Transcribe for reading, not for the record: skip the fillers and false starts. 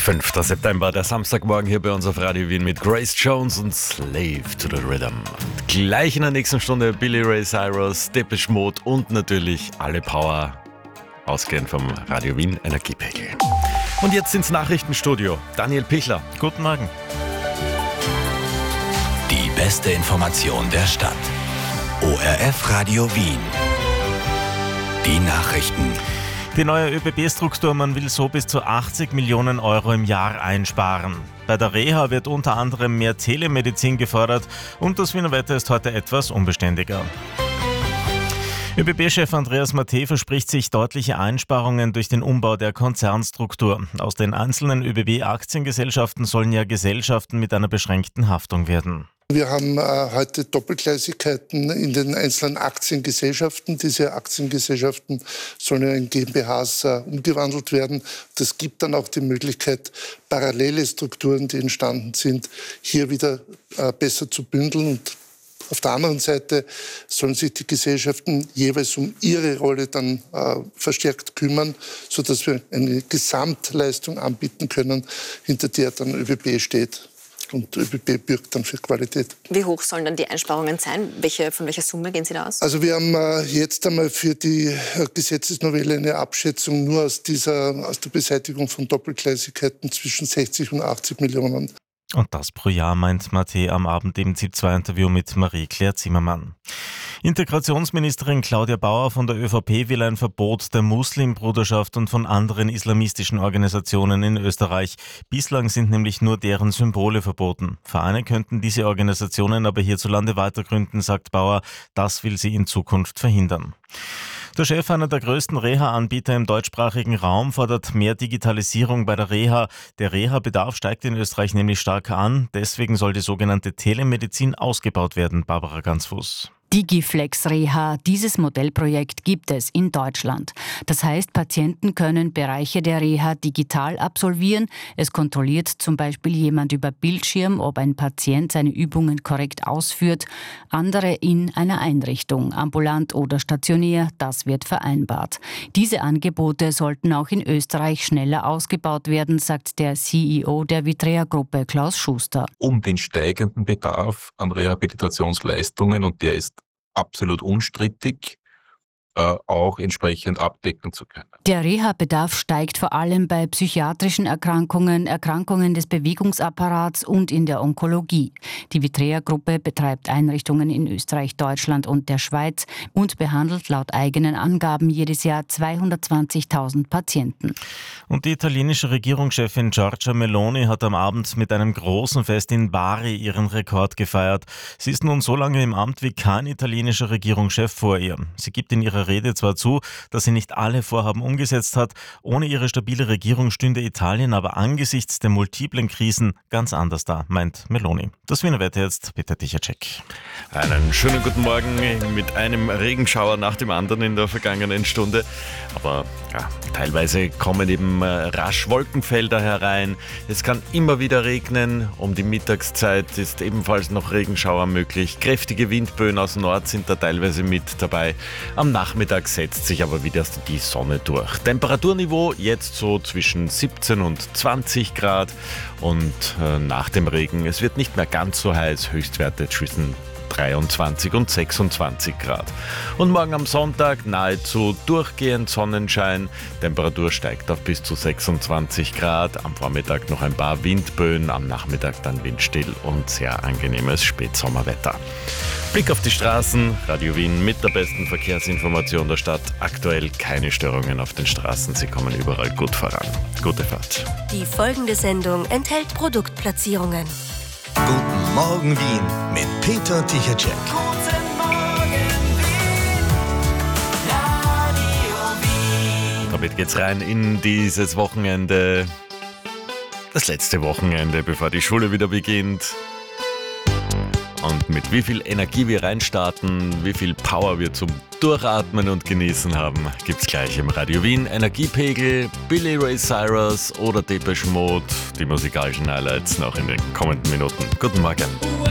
5. September, der Samstagmorgen hier bei uns auf Radio Wien mit Grace Jones und Slave to the Rhythm. Und gleich in der nächsten Stunde Billy Ray Cyrus, Depeche Mode und natürlich alle Power, ausgehend vom Radio Wien Energiepegel. Und jetzt ins Nachrichtenstudio. Daniel Pichler. Guten Morgen. Die beste Information der Stadt. ORF Radio Wien. Die Nachrichten. Die neue ÖBB-Struktur, man will so bis zu 80 Millionen Euro im Jahr einsparen. Bei der Reha wird unter anderem mehr Telemedizin gefordert und das Wiener Wetter ist heute etwas unbeständiger. ÖBB-Chef Andreas Mattei verspricht sich deutliche Einsparungen durch den Umbau der Konzernstruktur. Aus den einzelnen ÖBB-Aktiengesellschaften sollen ja Gesellschaften mit einer beschränkten Haftung werden. Wir haben heute Doppelgleisigkeiten in den einzelnen Aktiengesellschaften. Diese Aktiengesellschaften sollen in GmbHs umgewandelt werden. Das gibt dann auch die Möglichkeit, parallele Strukturen, die entstanden sind, hier wieder besser zu bündeln. Und auf der anderen Seite sollen sich die Gesellschaften jeweils um ihre Rolle dann verstärkt kümmern, sodass wir eine Gesamtleistung anbieten können, hinter der dann ÖBB steht. Und ÖBB bürgt dann für Qualität. Wie hoch sollen dann die Einsparungen sein? Von welcher Summe gehen Sie da aus? Also wir haben jetzt einmal für die Gesetzesnovelle eine Abschätzung nur aus der Beseitigung von Doppelgleisigkeiten zwischen 60 und 80 Millionen. Und das pro Jahr, meint Mattei am Abend im ZIP-2-Interview mit Marie-Claire Zimmermann. Integrationsministerin Claudia Bauer von der ÖVP will ein Verbot der Muslimbruderschaft und von anderen islamistischen Organisationen in Österreich. Bislang sind nämlich nur deren Symbole verboten. Vereine könnten diese Organisationen aber hierzulande weitergründen, sagt Bauer. Das will sie in Zukunft verhindern. Der Chef einer der größten Reha-Anbieter im deutschsprachigen Raum fordert mehr Digitalisierung bei der Reha. Der Reha-Bedarf steigt in Österreich nämlich stark an. Deswegen soll die sogenannte Telemedizin ausgebaut werden. Barbara Gansfuß. Digiflex Reha, dieses Modellprojekt gibt es in Deutschland. Das heißt, Patienten können Bereiche der Reha digital absolvieren. Es kontrolliert zum Beispiel jemand über Bildschirm, ob ein Patient seine Übungen korrekt ausführt. Andere in einer Einrichtung, ambulant oder stationär, das wird vereinbart. Diese Angebote sollten auch in Österreich schneller ausgebaut werden, sagt der CEO der Vitrea-Gruppe Klaus Schuster. Um den steigenden Bedarf an Rehabilitationsleistungen, und der ist absolut unstrittig, auch entsprechend abdecken zu können. Der Reha-Bedarf steigt vor allem bei psychiatrischen Erkrankungen, Erkrankungen des Bewegungsapparats und in der Onkologie. Die Vitrea-Gruppe betreibt Einrichtungen in Österreich, Deutschland und der Schweiz und behandelt laut eigenen Angaben jedes Jahr 220.000 Patienten. Und die italienische Regierungschefin Giorgia Meloni hat am Abend mit einem großen Fest in Bari ihren Rekord gefeiert. Sie ist nun so lange im Amt wie kein italienischer Regierungschef vor ihr. Sie gibt in ihrer Rede zwar zu, dass sie nicht alle Vorhaben umgesetzt hat. Ohne ihre stabile Regierung stünde Italien aber angesichts der multiplen Krisen ganz anders da, meint Meloni. Das Wiener Wetter jetzt, Peter Tichacek. Einen schönen guten Morgen mit einem Regenschauer nach dem anderen in der vergangenen Stunde. Aber ja, teilweise kommen eben rasch Wolkenfelder herein. Es kann immer wieder regnen. Um die Mittagszeit ist ebenfalls noch Regenschauer möglich. Kräftige Windböen aus Nord sind da teilweise mit dabei. Am Nachmittag setzt sich aber wieder die Sonne durch. Temperaturniveau jetzt so zwischen 17 und 20 Grad und nach dem Regen, es wird nicht mehr ganz so heiß, Höchstwerte zwischen 23 und 26 Grad. Und morgen am Sonntag nahezu durchgehend Sonnenschein. Temperatur steigt auf bis zu 26 Grad. Am Vormittag noch ein paar Windböen, am Nachmittag dann windstill und sehr angenehmes Spätsommerwetter. Blick auf die Straßen, Radio Wien mit der besten Verkehrsinformation der Stadt. Aktuell keine Störungen auf den Straßen, sie kommen überall gut voran. Gute Fahrt. Die folgende Sendung enthält Produktplatzierungen. Guten Morgen Wien mit Peter Tichacek. Guten Morgen Wien, Radio Wien. Damit geht's rein in dieses Wochenende. Das letzte Wochenende, bevor die Schule wieder beginnt. Und mit wie viel Energie wir reinstarten, wie viel Power wir zum Durchatmen und Genießen haben, gibt's gleich im Radio Wien Energiepegel, Billy Ray Cyrus oder Depeche Mode. Die musikalischen Highlights noch in den kommenden Minuten. Guten Morgen.